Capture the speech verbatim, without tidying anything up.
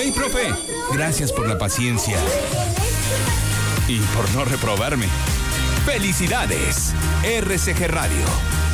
Hey, profe, gracias por la paciencia y por no reprobarme. ¡Felicidades! R C G Radio,